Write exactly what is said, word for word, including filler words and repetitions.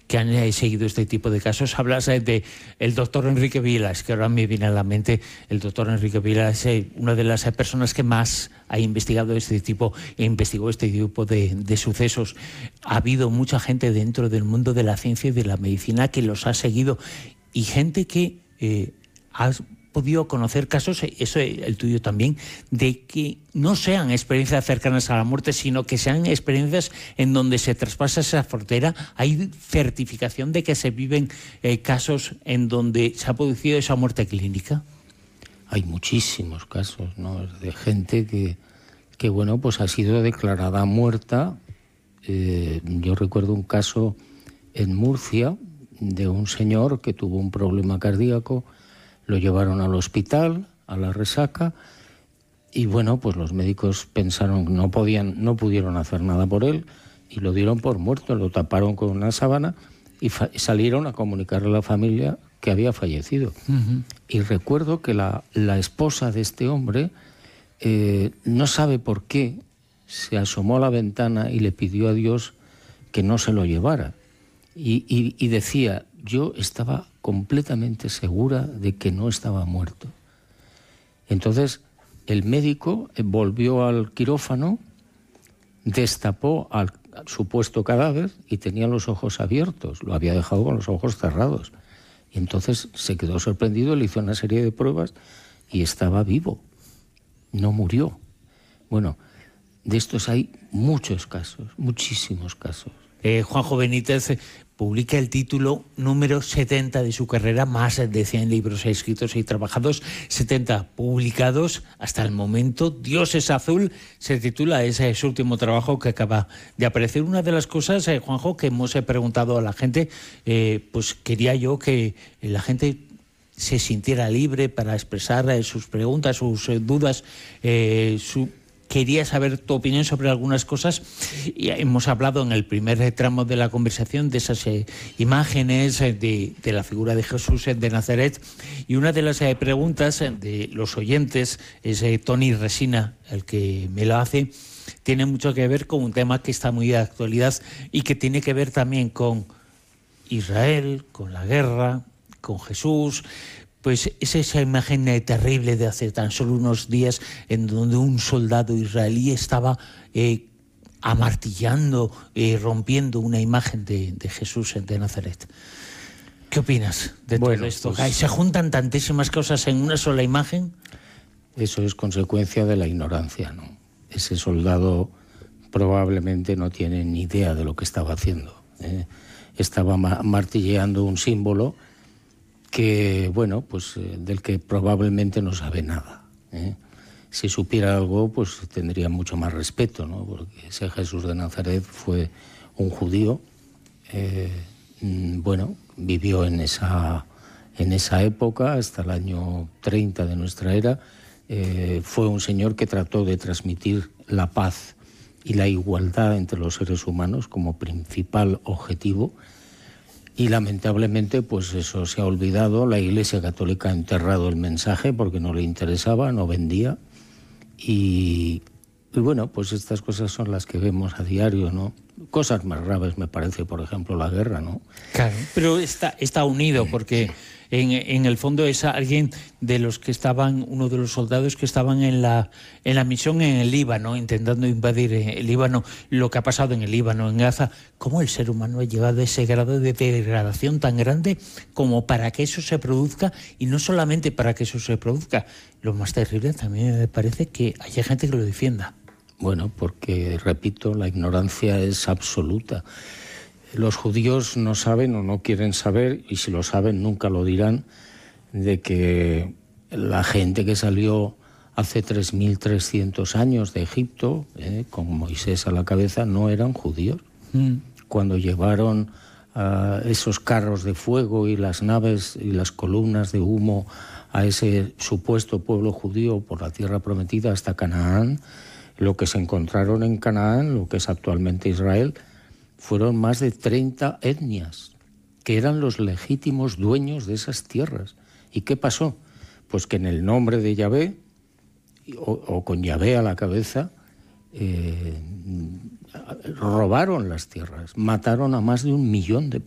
que han eh, seguido este tipo de casos. Hablas eh, de el doctor Enrique Vilas, que ahora me viene a la mente. El doctor Enrique Vilas es eh, una de las eh, personas que más ha investigado este tipo, e investigó este tipo de, de sucesos. Ha habido mucha gente dentro del mundo de la ciencia y de la medicina que los ha seguido, y gente que eh, ha podido conocer casos, eso el tuyo también, de que no sean experiencias cercanas a la muerte, sino que sean experiencias en donde se traspasa esa frontera. Hay certificación de que se viven eh, casos en donde se ha producido esa muerte clínica. Hay muchísimos casos, ¿no?, de gente que, que bueno, pues ha sido declarada muerta. Eh, yo recuerdo un caso en Murcia de un señor que tuvo un problema cardíaco. Lo llevaron al hospital, a la Resaca, y bueno, pues los médicos pensaron que no podían, no pudieron hacer nada por él y lo dieron por muerto, lo taparon con una sábana y salieron a comunicarle a la familia que había fallecido. Uh-huh. Y recuerdo que la, la esposa de este hombre eh, no sabe por qué se asomó a la ventana y le pidió a Dios que no se lo llevara. Y, y, y decía, yo estaba completamente segura de que no estaba muerto. Entonces el médico volvió al quirófano, destapó al, al supuesto cadáver y tenía los ojos abiertos, lo había dejado con los ojos cerrados. Y entonces se quedó sorprendido, le hizo una serie de pruebas y estaba vivo, no murió. Bueno, de estos hay muchos casos, muchísimos casos. Eh, Juanjo Benítez eh, publica el título número setenta de su carrera, más de cien libros escritos y trabajados, setenta publicados hasta el momento. Dios es azul se titula, ese es su último trabajo que acaba de aparecer. Una de las cosas, eh, Juanjo, que hemos eh, preguntado a la gente, eh, pues quería yo que la gente se sintiera libre para expresar eh, sus preguntas, sus eh, dudas, eh, su... Quería saber tu opinión sobre algunas cosas. Y hemos hablado en el primer tramo de la conversación de esas eh, imágenes eh, de, de la figura de Jesús eh, de Nazaret. Y una de las eh, preguntas eh, de los oyentes es eh, Tony Resina, el que me lo hace. Tiene mucho que ver con un tema que está muy de actualidad y que tiene que ver también con Israel, con la guerra, con Jesús. Pues es esa imagen eh, terrible de hace tan solo unos días en donde un soldado israelí estaba eh, amartillando, eh, rompiendo una imagen de, de Jesús de Nazaret. ¿Qué opinas de bueno, todo esto? Pues, ¿Se juntan tantísimas cosas en una sola imagen? Eso es consecuencia de la ignorancia, ¿no? Ese soldado probablemente no tiene ni idea de lo que estaba haciendo, ¿eh? Estaba ma- martilleando un símbolo que, bueno, pues eh, del que probablemente no sabe nada, ¿eh? Si supiera algo, pues tendría mucho más respeto, ¿no? Porque ese Jesús de Nazaret fue un judío, eh, bueno, vivió en esa, en esa época, hasta el año treinta de nuestra era. Eh, fue un señor que trató de transmitir la paz y la igualdad entre los seres humanos como principal objetivo. Y lamentablemente pues eso se ha olvidado. La Iglesia Católica ha enterrado el mensaje porque no le interesaba, no vendía. Y, y bueno, pues estas cosas son las que vemos a diario, ¿no? Cosas más graves me parece, por ejemplo, la guerra, ¿no? Claro, pero está, está unido porque en, en el fondo es alguien de los que estaban, uno de los soldados que estaban en la, en la misión en el Líbano, intentando invadir el Líbano, lo que ha pasado en el Líbano, en Gaza. ¿Cómo el ser humano ha llegado a ese grado de degradación tan grande como para que eso se produzca? Y no solamente para que eso se produzca, lo más terrible también me parece que haya gente que lo defienda. Bueno, porque, repito, la ignorancia es absoluta. Los judíos no saben o no quieren saber, y si lo saben nunca lo dirán, de que la gente que salió hace tres mil trescientos años de Egipto, eh, con Moisés a la cabeza, no eran judíos. Mm. Cuando llevaron uh, esos carros de fuego y las naves y las columnas de humo a ese supuesto pueblo judío por la tierra prometida hasta Canaán, lo que se encontraron en Canaán, lo que es actualmente Israel, fueron más de treinta etnias, que eran los legítimos dueños de esas tierras. ¿Y qué pasó? Pues que en el nombre de Yahvé, o, o con Yahvé a la cabeza, eh, robaron las tierras, mataron a más de un millón de personas.